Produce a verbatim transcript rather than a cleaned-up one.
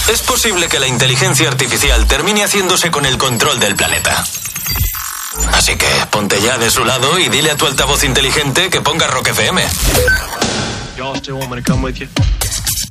es posible que la inteligencia artificial termine haciéndose con el control del planeta. Así que ponte ya de su lado y dile a tu altavoz inteligente que ponga Rock F M. Y'all still want me to come with you?